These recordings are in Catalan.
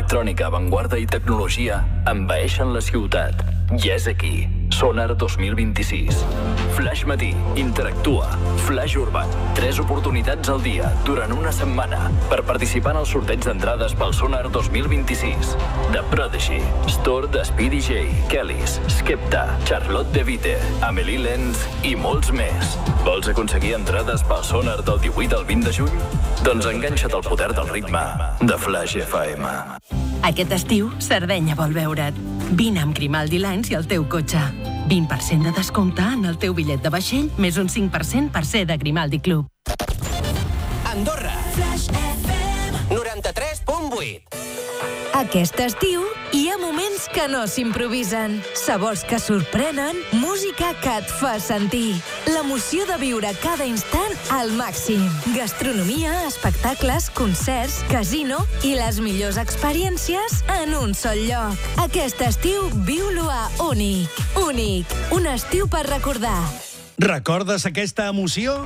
electrònica, avantguarda i tecnologia envaeixen la ciutat. I és aquí, Sonar 2026. Flash Matí, interactua. Flash Urban, 3 oportunitats al dia, durant una setmana, per participar en el sorteig d'entrades pel Sonar 2026. The Prodigy, Store de Speedy J, Kellys, Skepta, Charlotte De Vite, Amelie Lenz i molts més. Vols aconseguir entrades pel Sonar del 18 al 20 de juny? Doncs enganxa't al poder del ritme de Flash FM. Aquest estiu, Sardenya vol veure't. Vine amb Grimaldi Lines i el teu cotxe. 20% de descompte en el teu bitllet de vaixell, més un 5% per ser de Grimaldi Club. Andorra. Flash FM 93.8. Aquest estiu hi ha moments que no s'improvisen, sabors que sorprenen, música que et fa sentir, l'emoció de viure cada instant al màxim, gastronomia, espectacles, concerts, casino i les millors experiències en un sol lloc. Aquest estiu viu-lo a Únic. Únic, un estiu per recordar. Recordes aquesta emoció?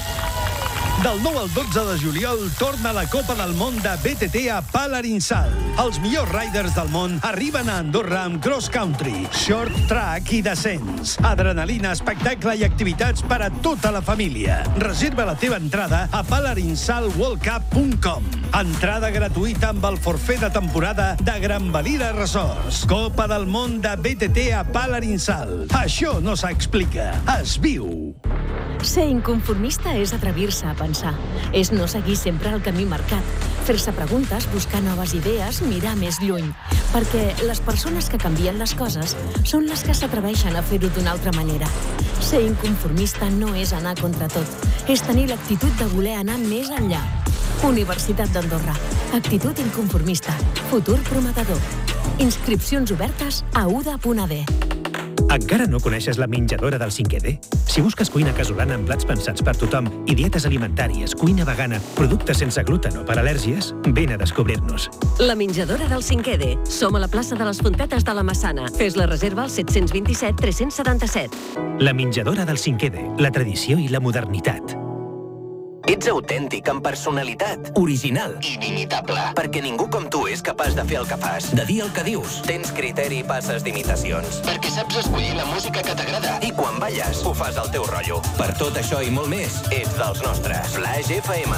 Del 9 al 12 de juliol torna la Copa del Món de BTT a Palarinsal. Els millors riders del món arriben a Andorra amb cross country, short track i descens. Adrenalina, espectacle i activitats per a tota la família. Reserva la teva entrada a palarinsal.worldcup.com. Entrada gratuïta amb el forfait de temporada de Gran Valira Resorts. Copa del Món de BTT a Palarinsal. Això no s'explica, es viu. Ser inconformista és atrevir-se a pensar. És no seguir sempre el camí marcat. Fer-se preguntes, buscar noves idees, mirar més lluny. Perquè les persones que canvien les coses són les que s'atreveixen a fer-ho d'una altra manera. Ser inconformista no és anar contra tot. És tenir l'actitud de voler anar més enllà. Universitat d'Andorra. Actitud inconformista. Futur prometedor. Inscripcions obertes a uda.ad. Encara no coneixes la menjadora del 5D? Si busques cuina casolana amb plats pensats per tothom i dietes alimentàries, cuina vegana, productes sense gluten o per al·lèrgies, vine a descobrir-nos. La menjadora del 5D. Som a la plaça de les Fontetes de la Massana. Fes la reserva al 727 377. La menjadora del 5D. La tradició i la modernitat. Ets autèntic, amb personalitat. Original. Inimitable. Perquè ningú com tu és capaç de fer el que fas. De dir el que dius. Tens criteri i passes d'imitacions. Perquè saps escollir la música que t'agrada. I quan balles, ho fas al teu rotllo. Per tot això i molt més, ets dels nostres. Flash FM.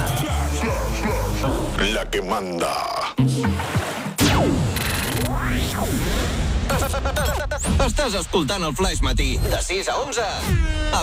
La que manda. Estàs escoltant el Flash Matí, de 6 a 11.